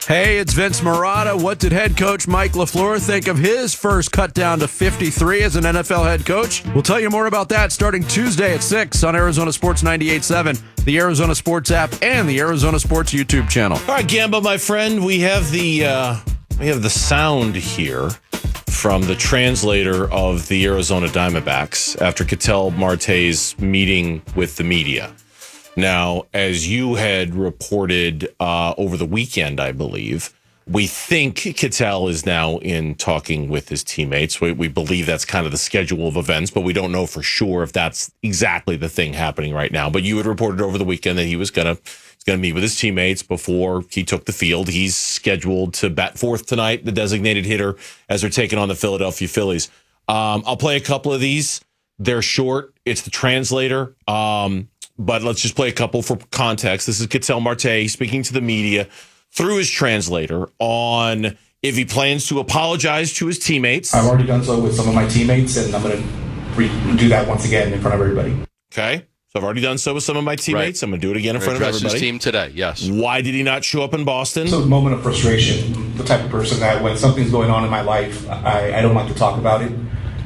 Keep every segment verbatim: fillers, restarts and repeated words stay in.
Hey, it's Vince Marotta. What did head coach Mike LaFleur think of his first cut down to fifty-three as an N F L head coach? We'll tell you more about that starting Tuesday at six on Arizona Sports ninety-eight point seven, the Arizona Sports app, and the Arizona Sports YouTube channel. All right, Gamba, my friend, we have the uh, we have the sound here from the translator of the Arizona Diamondbacks after Ketel Marte's meeting with the media. Now, as you had reported uh, over the weekend, I believe, we think Ketel is now in talking with his teammates. We, we believe that's kind of the schedule of events, but we don't know for sure if that's exactly the thing happening right now. But you had reported over the weekend that he was going to going to meet with his teammates before he took the field. He's scheduled to bat fourth tonight, the designated hitter, as they're taking on the Philadelphia Phillies. Um, I'll play a couple of these. They're short. It's the translator. Um, but let's just play a couple for context. This is Ketel Marte speaking to the media through his translator on if he plans to apologize to his teammates. I've already done so with some of my teammates, and I'm going to re- do that once again in front of everybody. Okay. So I've already done so with some of my teammates. Right. I'm going to do it again in front of everybody. His team today, yes. Why did he not show up in Boston? It's a moment of frustration. The type of person that when something's going on in my life, I, I don't like to talk about it.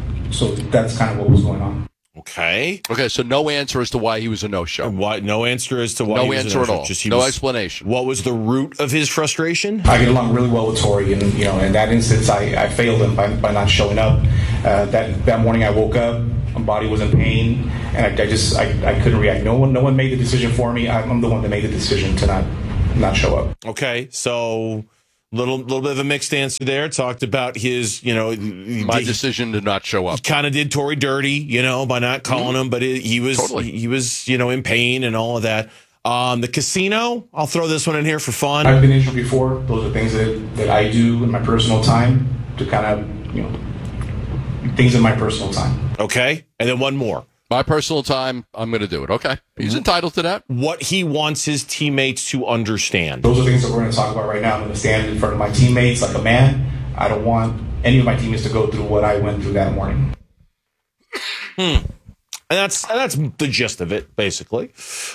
So that's kind of what was going on. Okay. Okay, so no answer as to why he was a no-show. Why? No answer as to why no he was answer a no-show. at all. Just he no was, explanation. What was the root of his frustration? I get along really well with Torey, and you know, in that instance, I, I failed him by, by not showing up. Uh, that that morning, I woke up, my body was in pain, and I, I just I, I couldn't react. No one no one made the decision for me. I'm the one that made the decision to not not show up. Okay, so. Little little bit of a mixed answer there. Talked about his, you know, my he, decision to not show up. Kind of did Torey dirty, you know, by not calling mm-hmm. him. But it, he was totally. he was, you know, in pain and all of that. Um, the casino. I'll throw this one in here for fun. I've been injured before. Those are things that, that I do in my personal time to kind of, you know, things in my personal time. Okay, and then one more. My personal time, I'm going to do it. Okay. He's entitled to that. What he wants his teammates to understand. Those are things that we're going to talk about right now. I'm going to stand in front of my teammates like a man. I don't want any of my teammates to go through what I went through that morning. Hmm. And that's and that's the gist of it, basically.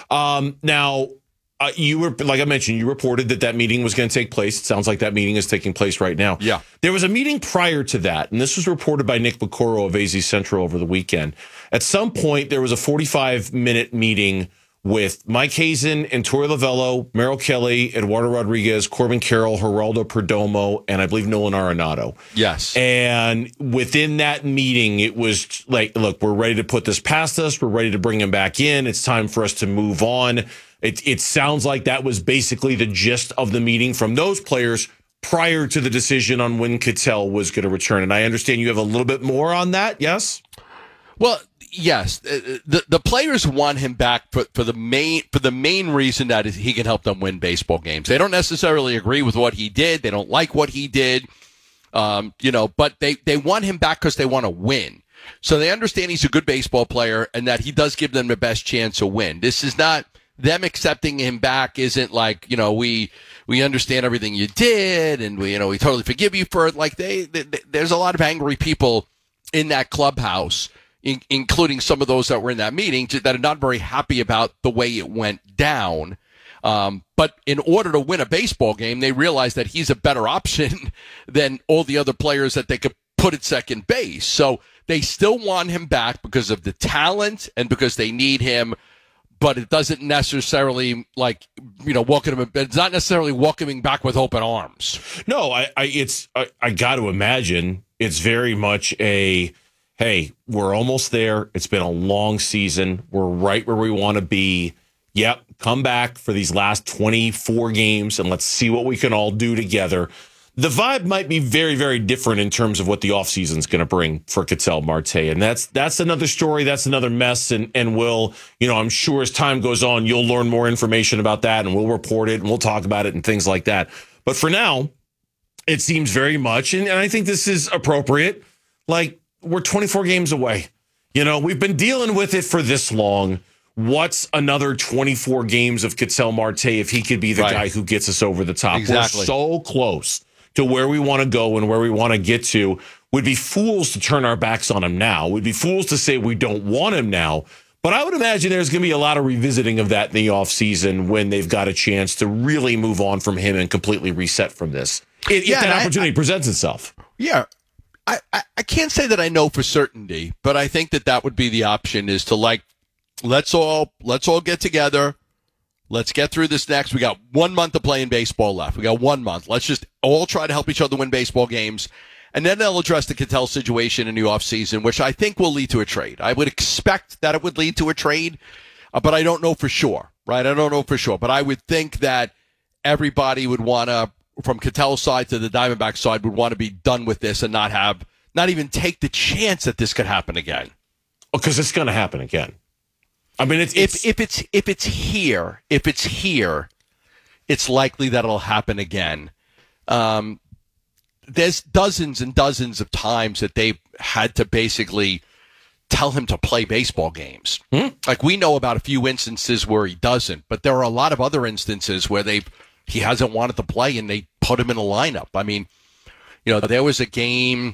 Um, now, uh, you were, like I mentioned, you reported that that meeting was going to take place. It sounds like that meeting is taking place right now. Yeah. There was a meeting prior to that, and this was reported by Nick Bacoro of A Z Central over the weekend. At some point, there was a forty-five minute meeting with Mike Hazen and Torey Lovello, Merrill Kelly, Eduardo Rodriguez, Corbin Carroll, Geraldo Perdomo, and I believe Nolan Arenado. Yes. And within that meeting, it was like, look, we're ready to put this past us. We're ready to bring him back in. It's time for us to move on. It, it sounds like that was basically the gist of the meeting from those players prior to the decision on when Ketel was going to return. And I understand you have a little bit more on that, yes? Well, yes. The the players want him back for, for the main for the main reason that is he can help them win baseball games. They don't necessarily agree with what he did. They don't like what he did, um, you know, but they, they want him back because they want to win. So they understand he's a good baseball player and that he does give them the best chance to win. This is not them accepting him back isn't like, you know, we we understand everything you did and we, you know, we totally forgive you for it. Like they, they there's a lot of angry people in that clubhouse, in, including some of those that were in that meeting that are not very happy about the way it went down. Um, but in order to win a baseball game, they realize that he's a better option than all the other players that they could put at second base. So they still want him back because of the talent and because they need him. But it doesn't necessarily, like, you know, welcome him. It's not necessarily welcoming back with open arms. No, I, I it's I, I got to imagine it's very much a, hey, we're almost there. It's been a long season. We're right where we want to be. Yep, come back for these last twenty-four games and let's see what we can all do together. The vibe might be very, very different in terms of what the offseason is going to bring for Ketel Marte. And that's that's another story. That's another mess. And, and we'll, you know, I'm sure as time goes on, you'll learn more information about that and we'll report it and we'll talk about it and things like that. But for now, it seems very much, and, and I think this is appropriate, like we're twenty-four games away. You know, we've been dealing with it for this long. What's another twenty-four games of Ketel Marte if he could be the right. guy who gets us over the top? Exactly. We're so close to where we want to go and where we want to get to. We'd be fools to turn our backs on him now. We'd be fools to say we don't want him now. But I would imagine there's going to be a lot of revisiting of that in the offseason when they've got a chance to really move on from him and completely reset from this. If, Yeah, if that and I- opportunity I- presents itself. Yeah. I, I, I can't say that I know for certainty, but I think that that would be the option is to like, let's all, let's all get together. Let's get through this next. We got one month of playing baseball left. We got one month. Let's just all try to help each other win baseball games. And then they'll address the Cattell situation in the offseason, which I think will lead to a trade. I would expect that it would lead to a trade, uh, but I don't know for sure, right? I don't know for sure. But I would think that everybody would want to, from Cattell's side to the Diamondback side, would want to be done with this and not have, not even take the chance that this could happen again. Because it's going to happen again. I mean, it's, it's If if it's if it's here, if it's here, it's likely that it'll happen again. Um, there's dozens and dozens of times that they've had to basically tell him to play baseball games. Hmm? Like we know about a few instances where he doesn't, but there are a lot of other instances where they he hasn't wanted to play and they put him in the lineup. I mean, you know, there was a game,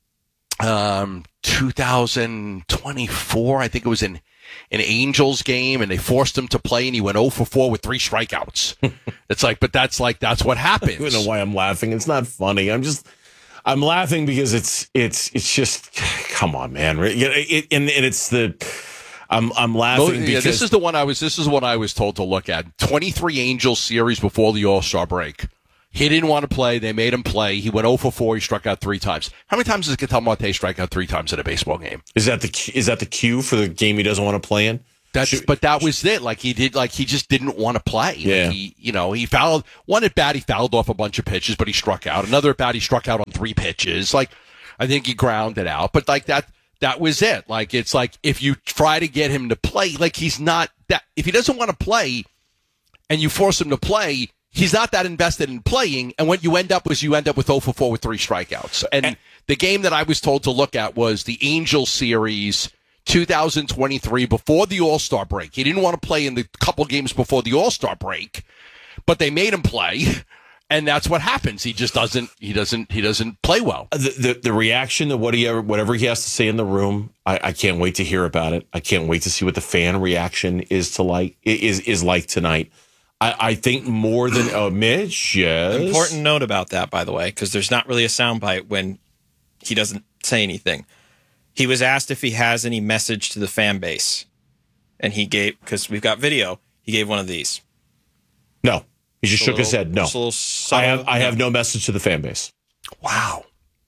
um, two thousand twenty-four, I think it was in an Angels game, and they forced him to play, and he went oh for four with three strikeouts. It's like, but that's like, that's what happens. I don't know why I'm laughing. It's not funny. I'm just, I'm laughing because it's, it's, it's just, come on, man. It, it, and, and it's the, I'm, I'm laughing Well, yeah, because this is the one I was, this is what I was told to look at. twenty-three Angels series before the All-Star break. He didn't want to play. They made him play. He went oh for four. He struck out three times. How many times does Ketel Marte strike out three times in a baseball game? is that the, is that the cue for the game he doesn't want to play in? That's, Should- but that was it. Like he did, like he just didn't want to play. Like Yeah. he, you know, he fouled one at bat. He fouled off a bunch of pitches, but he struck out. Another at bat, he struck out on three pitches. Like I think he grounded out, but like that, that was it. Like it's like if you try to get him to play, like he's not that. If he doesn't want to play, and you force him to play, he's not that invested in playing. And what you end up was you end up with oh for four with three strikeouts. And the game that I was told to look at was the Angels series two thousand twenty-three before the All-Star break. He didn't want to play in the couple games before the All-Star break, but they made him play. And that's what happens. He just doesn't, he doesn't, he doesn't play well. The, the the reaction to what he ever, whatever he has to say in the room, I, I can't wait to hear about it. I can't wait to see what the fan reaction is to like is is like tonight. I, I think more than oh, Mitch, yes. Important note about that, by the way, because there's not really a soundbite when he doesn't say anything. He was asked if he has any message to the fan base, and he gave, because we've got video, he gave one of these. No, he just A shook his little- head. No, just a little I subtle- have I have no message to the fan base. Wow.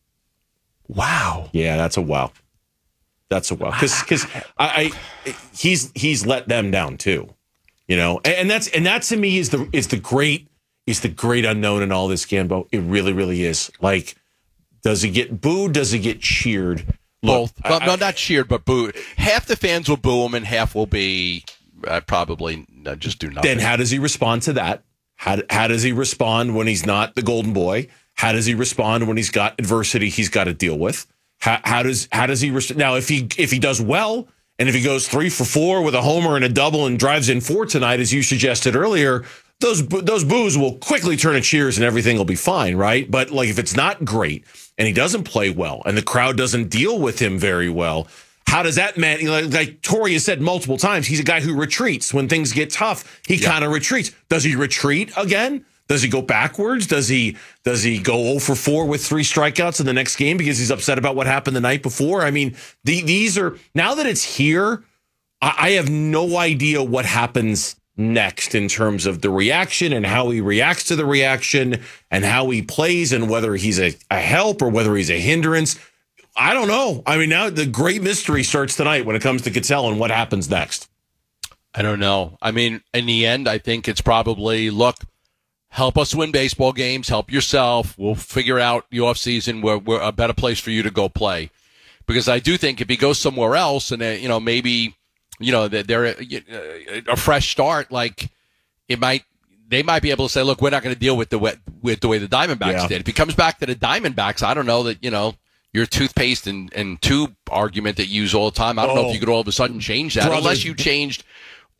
Wow. Yeah, that's a wow. That's a wow. Because because I, I he's he's let them down too, you know. And, and that's and that to me is the is the great is the great unknown in all this, Gambo. It really really is. Like, does he get booed? Does he get cheered? Look, Both. No, I- no, not cheered, but booed. Half the fans will boo him, and half will be uh, probably uh, just do nothing. Then how does he respond to that? How how does he respond when he's not the golden boy? How does he respond when he's got adversity he's got to deal with? How, how does how does he res- now if he if he does well and if he goes three for four with a homer and a double and drives in four tonight, as you suggested earlier, those bo- those boos will quickly turn to cheers and everything will be fine, right? But like if it's not great and he doesn't play well and the crowd doesn't deal with him very well, how does that man, like, like Tori has said multiple times, he's a guy who retreats when things get tough. He Yeah. kind of retreats. Does he retreat again? Does he go backwards? Does he does he go oh for four with three strikeouts in the next game because he's upset about what happened the night before? I mean, the, these are now that it's here, I, I have no idea what happens next in terms of the reaction and how he reacts to the reaction and how he plays and whether he's a, a help or whether he's a hindrance. I don't know. I mean, now the great mystery starts tonight when it comes to Ketel and what happens next. I don't know. I mean, in the end, I think it's probably, look, help us win baseball games, help yourself. We'll figure out the offseason where we're a better place for you to go play. Because I do think if he goes somewhere else and, uh, you know, maybe, you know, that they're a, a fresh start, like it might, they might be able to say, look, we're not going to deal with the way, with the way the Diamondbacks Yeah. did. If he comes back to the Diamondbacks, I don't know that, you know, your toothpaste and, and tube argument that you use all the time. I don't know Oh. if you could all of a sudden change that Brother. unless you changed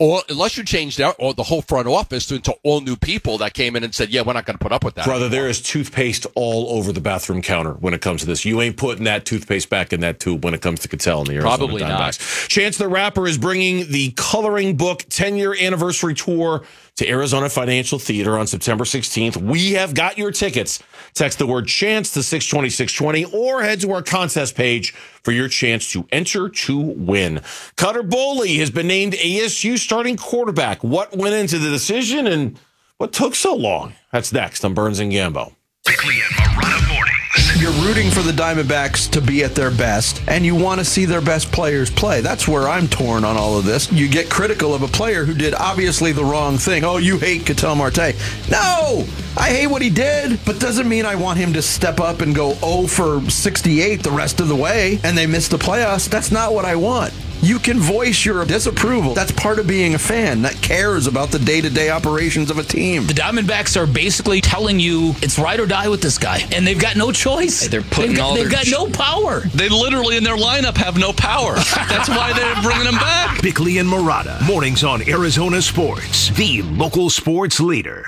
Or unless you changed out or the whole front office into all new people that came in and said, yeah, we're not going to put up with that. Brother, anymore. there is toothpaste all over the bathroom counter when it comes to this. You ain't putting that toothpaste back in that tube when it comes to Cattell and the Arizona Probably not. Diamondbacks. Chance the Rapper is bringing the Coloring Book ten-year anniversary tour to Arizona Financial Theater on September sixteenth. We have got your tickets. Text the word CHANCE to six twenty, six twenty or head to our contest page for your chance to enter to win. Cutter Boley has been named A S U starting quarterback. What went into the decision and what took so long? That's next on Burns and Gambo. Bickley and Marotta mornings. You're rooting for the Diamondbacks to be at their best, and you want to see their best players play. That's where I'm torn on all of this. You get critical of a player who did obviously the wrong thing. Oh, you hate Ketel Marte. No! I hate what he did, but doesn't mean I want him to step up and go oh for sixty-eight the rest of the way, and they miss the playoffs. That's not what I want. You can voice your disapproval. That's part of being a fan that cares about the day-to-day operations of a team. The Diamondbacks are basically telling you it's ride or die with this guy, and they've got no choice. They're putting they've, all they've their got ch- no power. They literally in their lineup have no power. That's why they're bringing him back. Bickley and Marotta mornings on Arizona Sports, the local sports leader.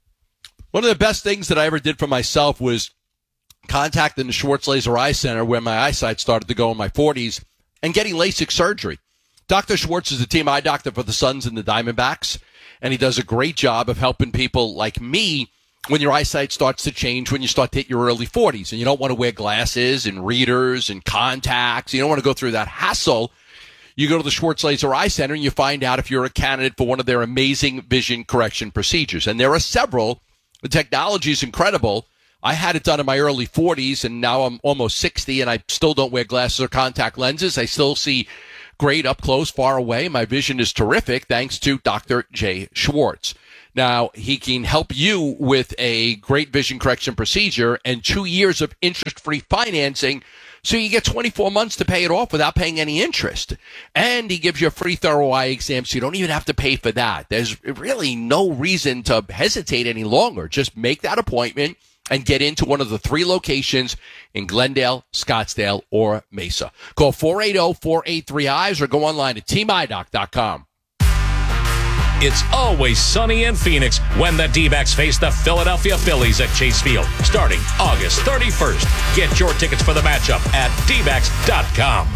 One of the best things that I ever did for myself was contacting the Schwartz Laser Eye Center, where my eyesight started to go in my forties, and getting LASIK surgery. Doctor Schwartz is the team eye doctor for the Suns and the Diamondbacks, and he does a great job of helping people like me when your eyesight starts to change, when you start to hit your early forties, and you don't want to wear glasses and readers and contacts. You don't want to go through that hassle. You go to the Schwartz Laser Eye Center, and you find out if you're a candidate for one of their amazing vision correction procedures. And there are several. The technology is incredible. I had it done in my early forties, and now I'm almost sixty, and I still don't wear glasses or contact lenses. I still see great up close, far away. My vision is terrific thanks to Doctor Jay Schwartz. Now, he can help you with a great vision correction procedure and two years of interest-free financing, so you get twenty-four months to pay it off without paying any interest. And he gives you a free thorough eye exam, so you don't even have to pay for that. There's really no reason to hesitate any longer. Just make that appointment and get into one of the three locations in Glendale, Scottsdale, or Mesa. Call four eight zero, four eight three, eyes or go online to team eye doc dot com. It's always sunny in Phoenix when the D-backs face the Philadelphia Phillies at Chase Field, starting August thirty-first. Get your tickets for the matchup at d backs dot com.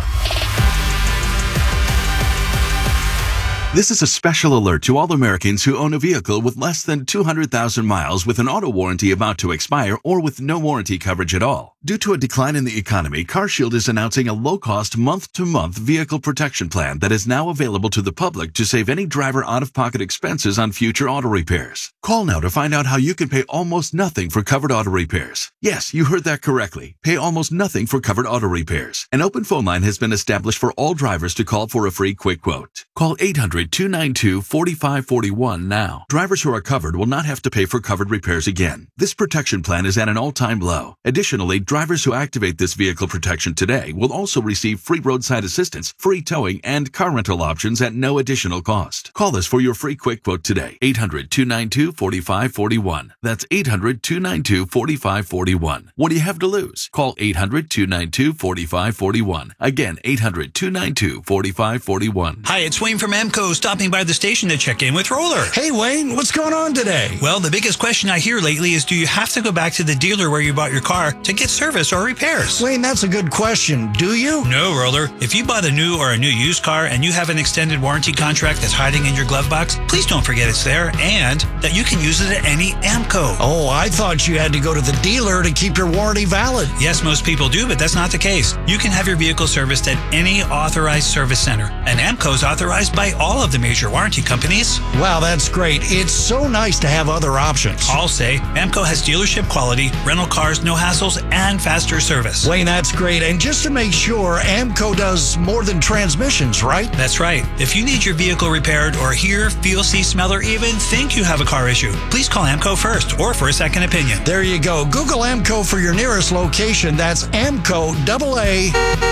This is a special alert to all Americans who own a vehicle with less than two hundred thousand miles with an auto warranty about to expire or with no warranty coverage at all. Due to a decline in the economy, CarShield is announcing a low-cost month-to-month vehicle protection plan that is now available to the public to save any driver out-of-pocket expenses on future auto repairs. Call now to find out how you can pay almost nothing for covered auto repairs. Yes, you heard that correctly. Pay almost nothing for covered auto repairs. An open phone line has been established for all drivers to call for a free quick quote. Call eight hundred, two nine two, four five four one now. Drivers who are covered will not have to pay for covered repairs again. This protection plan is at an all-time low. Additionally, drivers who activate this vehicle protection today will also receive free roadside assistance, free towing, and car rental options at no additional cost. Call us for your free quick quote today. eight hundred, two nine two, four five four one. That's eight hundred, two nine two, four five four one. What do you have to lose? Call eight hundred, two nine two, four five four one. Again, eight hundred, two nine two, four five four one. Hi, it's Wayne from Amco, stopping by the station to check in with Roller. Hey, Wayne, what's going on today? Well, the biggest question I hear lately is, do you have to go back to the dealer where you bought your car to get service or repairs? Wayne, that's a good question. Do you? No, Roller. If you bought a new or a new used car and you have an extended warranty contract that's hiding in your glove box, please don't forget it's there and that you can use it at any Amco. Oh, I thought you had to go to the dealer to keep your warranty valid. Yes, most people do, but that's not the case. You can have your vehicle serviced at any authorized service center, and Amco is authorized by all of the major warranty companies. Wow, that's great. It's so nice to have other options. I'll say Amco has dealership quality, rental cars, no hassles, and faster service. Wayne, that's great. And just to make sure, Amco does more than transmissions, right? That's right. If you need your vehicle repaired or hear, feel, see, smell, or even think you have a car issue, please call Amco first or for a second opinion. There you go. Google Amco for your nearest location. That's Amco, double A,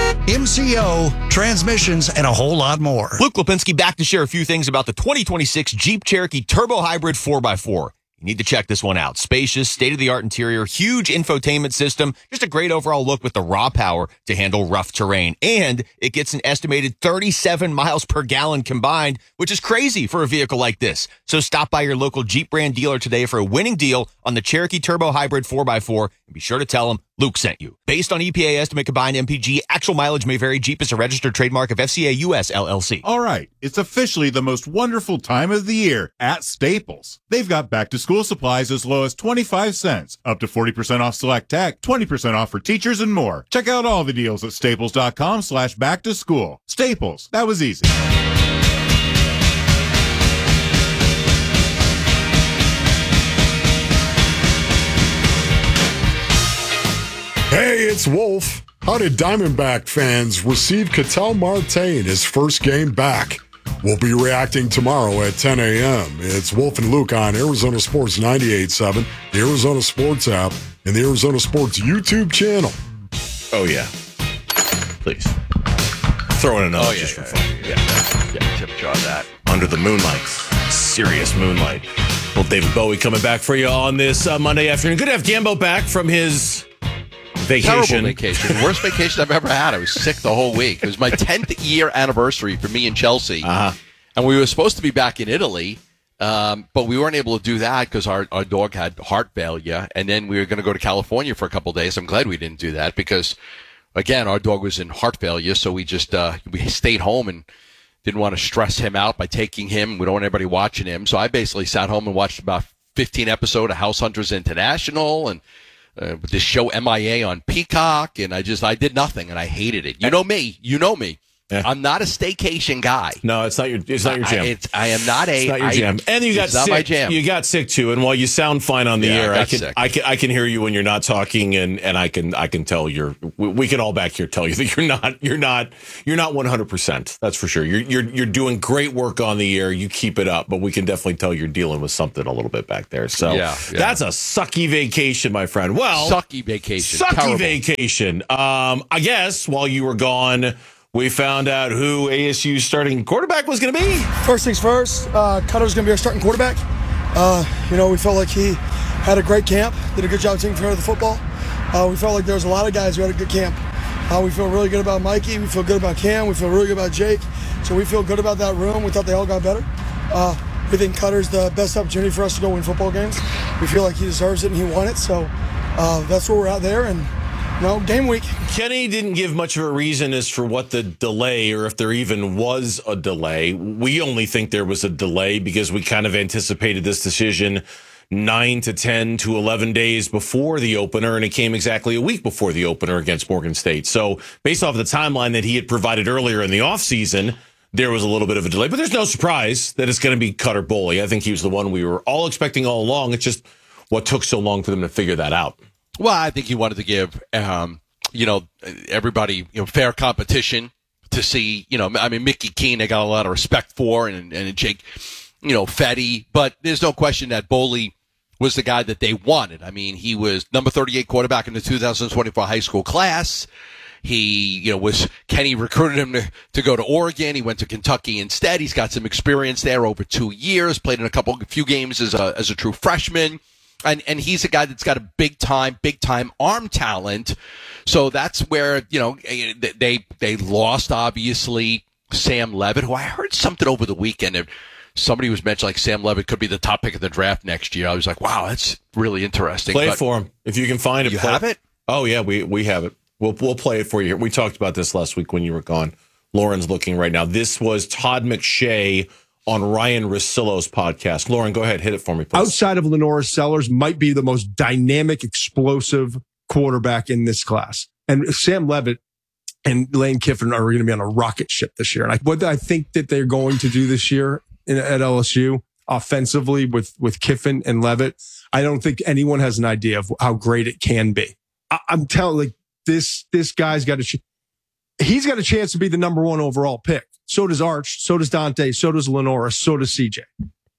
M C O, transmissions, and a whole lot more. Luke Lipinski back to share a few things about the twenty twenty-six Jeep Cherokee Turbo Hybrid four by four. You need to check this one out. Spacious, state-of-the-art interior, huge infotainment system, just a great overall look with the raw power to handle rough terrain. And it gets an estimated thirty-seven miles per gallon combined, which is crazy for a vehicle like this. So stop by your local Jeep brand dealer today for a winning deal on the Cherokee Turbo Hybrid four by four, and be sure to tell them Luke sent you. Based on E P A estimate combined M P G, actual mileage may vary. Jeep is a registered trademark of F C A U S L L C. All right, it's officially the most wonderful time of the year at Staples. They've got back-to-school supplies as low as twenty-five cents, up to forty percent off select tech, twenty percent off for teachers, and more. Check out all the deals at staples.com slash back to school. Staples, that was easy. Hey, it's Wolf. How did Diamondback fans receive Ketel Marte in his first game back? We'll be reacting tomorrow at ten a.m. It's Wolf and Luke on Arizona Sports ninety-eight point seven, the Arizona Sports app, and the Arizona Sports YouTube channel. Oh, yeah. Please. Throw in another Oh, yeah, just yeah, for fun. yeah, yeah, yeah. Tip jar that. Under the moonlight. Serious moonlight. Well, David Bowie coming back for you on this uh, Monday afternoon. Good to have Gambo back from his vacation. Terrible vacation. Worst vacation I've ever had. I was sick the whole week. It was my tenth year anniversary for me and Chelsea. Uh-huh. And we were supposed to be back in Italy, um, but we weren't able to do that because our, our dog had heart failure. And then we were going to go to California for a couple of days. I'm glad we didn't do that because, again, our dog was in heart failure. So we just uh, we stayed home and didn't want to stress him out by taking him. We don't want anybody watching him. So I basically sat home and watched about fifteen episodes of House Hunters International and Uh, with this show M I A on Peacock, and I just I did nothing, and I hated it. You know me, you know me. Yeah. I'm not a staycation guy. No, it's not your. It's not your jam. I, it's, I am not a. It's not your I, jam. And you got it's sick. not my jam. You got sick too. And while you sound fine on the Yeah, I air, I, got can sick. I can I can hear you when you're not talking, and, and I can I can tell you're. We, we can all back here tell you that you're not you're not you're not one hundred percent. That's for sure. You're you're you're doing great work on the air. You keep it up, but we can definitely tell you're dealing with something a little bit back there. So Yeah, yeah. that's a sucky vacation, my friend. Well, Sucky vacation. Sucky Terrible. vacation. Um, I guess while you were gone, we found out who A S U's starting quarterback was going to be. First things first, uh, Cutter's going to be our starting quarterback. Uh, you know, we felt like he had a great camp, did a good job taking care of the football. Uh, we felt like there was a lot of guys who had a good camp. Uh, we feel really good about Mikey. We feel good about Cam. We feel really good about Jake. So we feel good about that room. We thought they all got better. Uh, we think Cutter's the best opportunity for us to go win football games. We feel like he deserves it and he won it. So uh, that's where we're at there. And no, game week. Kenny didn't give much of a reason as for what the delay or if there even was a delay. We only think there was a delay because we kind of anticipated this decision nine to ten to eleven days before the opener, and it came exactly a week before the opener against Morgan State. So based off the timeline that he had provided earlier in the offseason, there was a little bit of a delay. But there's no surprise that it's going to be Cutter Boley. I think he was the one we were all expecting all along. It's just what took so long for them to figure that out. Well, I think he wanted to give, um, you know, everybody you know fair competition to see. You know, I mean, Mickey Keene, they got a lot of respect for, and and Jake, you know, Fetty. But there's no question that Boley was the guy that they wanted. I mean, he was number thirty-eight quarterback in the two thousand twenty-four high school class. He, you know, was Kenny recruited him to, to go to Oregon. He went to Kentucky instead. He's got some experience there over two years. Played in a couple, a few games as a as a true freshman. And and he's a guy that's got a big time, big time arm talent. So that's where, you know, they they lost, obviously, Sam Levitt, who I heard something over the weekend. Somebody was mentioned like Sam Levitt could be the top pick of the draft next year. I was like, wow, that's really interesting. Play but it for him. If you can find it. You play. have it? Oh, yeah, we, we have it. We'll we'll play it for you. We talked about this last week when you were gone. Lauren's looking right now. This was Todd McShay on Ryan Russillo's podcast. Lauren, go ahead. Hit it for me, please. Outside of Lenora Sellers, might be the most dynamic, explosive quarterback in this class. And Sam Levitt and Lane Kiffin are going to be on a rocket ship this year. And I, what I think that they're going to do this year in, at L S U offensively with, with Kiffin and Levitt, I don't think anyone has an idea of how great it can be. I, I'm telling like this, this guy's got a, ch- he's got a chance to be the number one overall pick. So does Arch, so does Dante, so does Lenora, so does C J.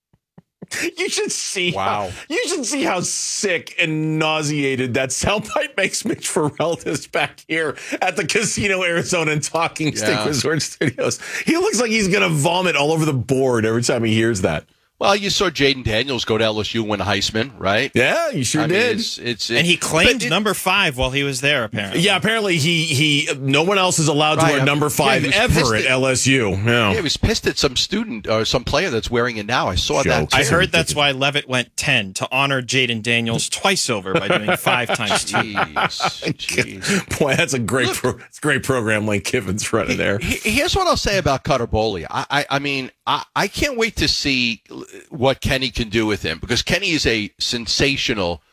You should see wow. How, you should see how sick and nauseated that soundbite makes Mitch Ferrell back here at the Casino Arizona and Talking Stick Yeah. Resort Studios. He looks like he's going to vomit all over the board every time he hears that. Well, you saw Jaden Daniels go to L S U and win a Heisman, right? Yeah, you sure I mean, did. it's, it's, and he claimed it, number five while he was there, apparently. Yeah, apparently he he no one else is allowed Right, to wear number five yeah, ever at, at L S U. Yeah. Yeah, he was pissed at some student or some player that's wearing it now. I saw that. I heard that's why Levitt went ten to honor Jaden Daniels twice over by doing five times two. Jeez, jeez. Boy, that's a great pro, that's a great program Lane Kiffin's running there. Here's what I'll say about Cutter Boley. I, I, I mean, I, I can't wait to see what Kenny can do with him, because Kenny is a sensational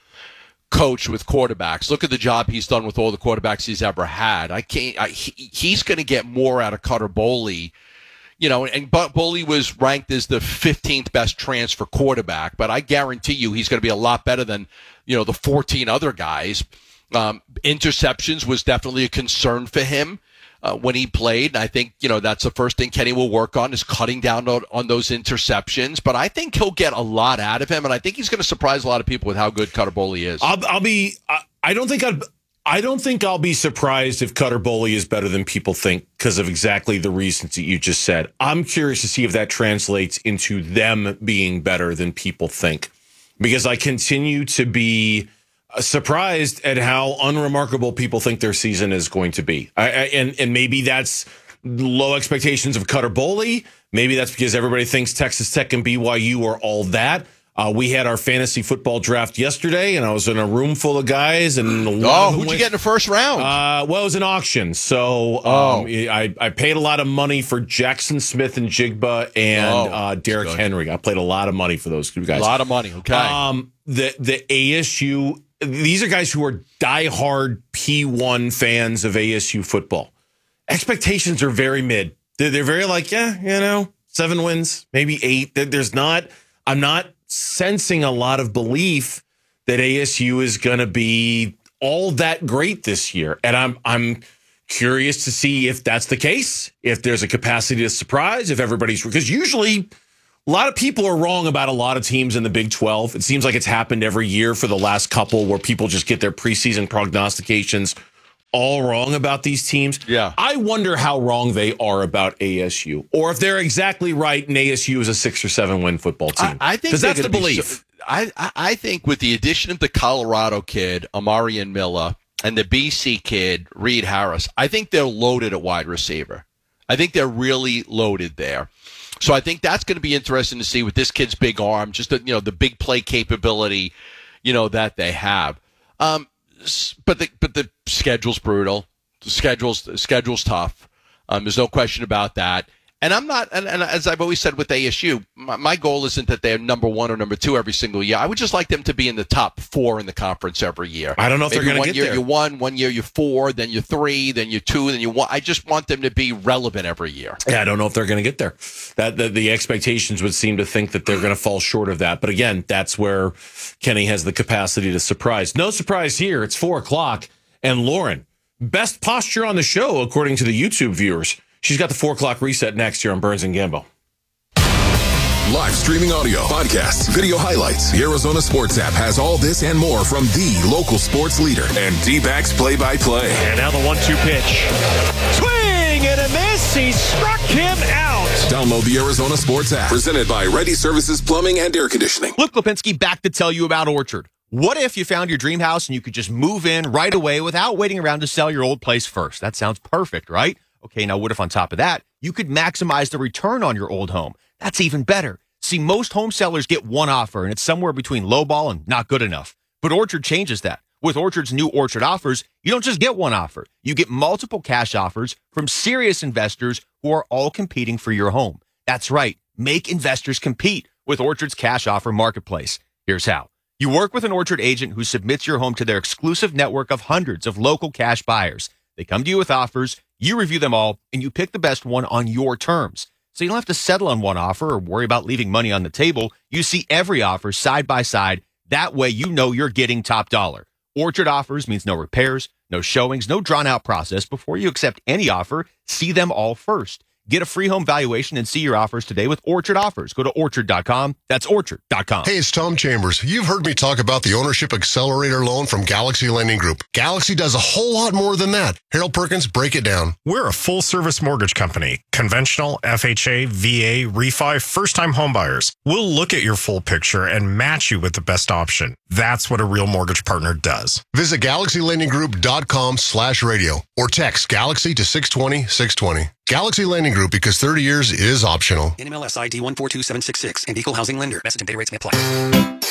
coach with quarterbacks. Look at the job he's done with all the quarterbacks he's ever had. I can't. I, he, he's going to get more out of Cutter Boley. You know, and Boley was ranked as the fifteenth best transfer quarterback, but I guarantee you he's going to be a lot better than, you know, the fourteen other guys. Um, interceptions was definitely a concern for him uh, when he played. And I think, you know, that's the first thing Kenny will work on, is cutting down on, on those interceptions. But I think he'll get a lot out of him, and I think he's going to surprise a lot of people with how good Cutter Boley is. I'll, I'll be. I, I don't think I'd. I don't think I'll be surprised if Cutter Boley is better than people think, because of exactly the reasons that you just said. I'm curious to see if that translates into them being better than people think, because I continue to be surprised at how unremarkable people think their season is going to be. I, I, and, and maybe that's low expectations of Cutter Boley. Maybe that's because everybody thinks Texas Tech and B Y U are all that. Uh, we had our fantasy football draft yesterday, and I was in a room full of guys. And oh, who'd you get in the first round? Uh, well, it was an auction, so um, Oh. I, I paid a lot of money for Jackson Smith and Jigba and Oh, uh, Derrick Henry. I played a lot of money for those two guys. A lot of money, okay. Um, the the A S U. These are guys who are diehard P one fans of A S U football. Expectations are very mid. They're, they're very like, yeah, you know, seven wins, maybe eight. There- There's not. I'm not sensing a lot of belief that A S U is going to be all that great this year. And I'm I'm curious to see if that's the case, if there's a capacity to surprise, if everybody's, because usually a lot of people are wrong about a lot of teams in the Big twelve. It seems like it's happened every year for the last couple, where people just get their preseason prognostications all wrong about these teams. Yeah. I wonder how wrong they are about A S U, or if they're exactly right and A S U is a six or seven win football team. I, I think because they're that's the gonna be belief. so- I, I I think with the addition of the Colorado kid, Amarian Miller, and the B C kid, Reed Harris, I think they're loaded at wide receiver. I think they're really loaded there. So I think that's going to be interesting to see with this kid's big arm, just the, you know, the big play capability, you know, that they have. Um, s- but the but the schedule's brutal. The schedule's the schedule's tough. Um, there's no question about that. And I'm not, and, and as I've always said with A S U, my, my goal isn't that they're number one or number two every single year. I would just like them to be in the top four in the conference every year. I don't know if Maybe they're going one to get year there. you're one, one year you're four, then you're three, then you're two, then you one. I just want them to be relevant every year. Yeah, I don't know if they're going to get there. That the, the expectations would seem to think that they're going to fall short of that. But again, that's where Kenny has the capacity to surprise. No surprise here. It's four o'clock, and Lauren, best posture on the show according to the YouTube viewers. She's got the four o'clock reset next year on Burns and Gambo. Live streaming audio, podcasts, video highlights. The Arizona Sports app has all this and more from the local sports leader and D-backs play-by-play. And now the one two pitch. Swing and a miss. He struck him out. Download the Arizona Sports app. Presented by Ready Services Plumbing and Air Conditioning. Luke Lipinski back to tell you about Orchard. What if you found your dream house and you could just move in right away without waiting around to sell your old place first? That sounds perfect, right? Okay, now what if on top of that, you could maximize the return on your old home? That's even better. See, most home sellers get one offer, and it's somewhere between lowball and not good enough. But Orchard changes that. With Orchard's new Orchard offers, you don't just get one offer. You get multiple cash offers from serious investors who are all competing for your home. That's right. Make investors compete with Orchard's cash offer marketplace. Here's how. You work with an Orchard agent who submits your home to their exclusive network of hundreds of local cash buyers. They come to you with offers, you review them all, and you pick the best one on your terms. So you don't have to settle on one offer or worry about leaving money on the table. You see every offer side by side. That way you know you're getting top dollar. Orchard offers means no repairs, no showings, no drawn-out process. Before you accept any offer, see them all first. Get a free home valuation and see your offers today with Orchard Offers. Go to orchard dot com. That's orchard dot com. Hey, it's Tom Chambers. You've heard me talk about the Ownership Accelerator loan from Galaxy Lending Group. Galaxy does a whole lot more than that. Harold Perkins, break it down. We're a full-service mortgage company. Conventional, F H A, V A, refi, first-time homebuyers. We'll look at your full picture and match you with the best option. That's what a real mortgage partner does. Visit galaxy lending group dot com slash radio or text Galaxy to six twenty, six twenty. Galaxy Lending Group, because thirty years is optional. N M L S I D one four two seven six six and Equal Housing Lender. Message and data rates may apply.